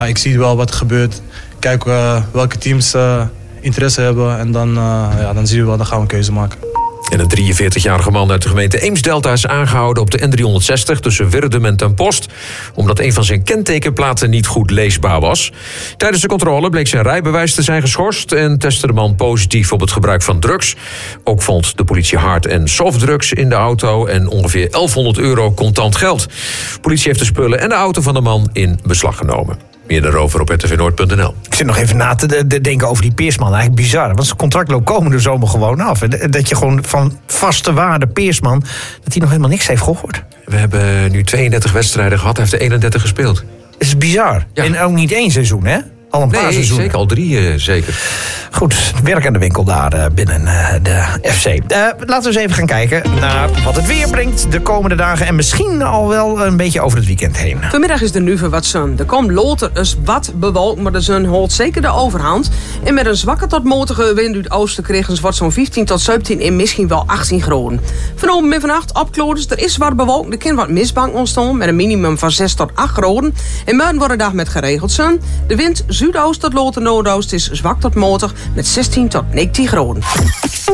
Ik zie wel wat er gebeurt. Kijk welke teams interesse hebben. En dan zien we wel, dan gaan we een keuze maken. En een 43-jarige man uit de gemeente Eemsdelta is aangehouden op de N360 tussen Wirdum en Ten Post, omdat een van zijn kentekenplaten niet goed leesbaar was. Tijdens de controle bleek zijn rijbewijs te zijn geschorst en testte de man positief op het gebruik van drugs. Ook vond de politie hard- en softdrugs in de auto en ongeveer €1100 contant geld. De politie heeft de spullen en de auto van de man in beslag genomen. Meer daarover op rtvnoord.nl. Ik zit nog even na te denken over die Peersman. Eigenlijk bizar, want zijn contract loopt komende zomer gewoon af. Dat je gewoon van vaste waarde Peersman, dat hij nog helemaal niks heeft gehoord. We hebben nu 32 wedstrijden gehad. Hij heeft er 31 gespeeld. Dat is bizar. Ja. En ook niet één seizoen, hè? Al een paar seizoenen. Zeker, al 3 zeker. Goed, werk aan de winkel daar binnen de FC. Laten we eens even gaan kijken naar wat het weer brengt de komende dagen. En misschien al wel een beetje over het weekend heen. Vanmiddag is er nu wat zon. Er komt later eens wat bewolkt, maar de zon houdt zeker de overhand. En met een zwakke tot matige wind uit het oosten kregen wordt zo'n 15 tot 17 en misschien wel 18 graden. Vanavond en vannacht opkloders. Er is wat bewolkt. Er kan wat mistbank ontstaan met een minimum van 6 tot 8 graden. En morgen wordt de dag met geregeld zon. De wind zuidoost tot later noordoost is zwak tot matig met 16 tot 19 graden.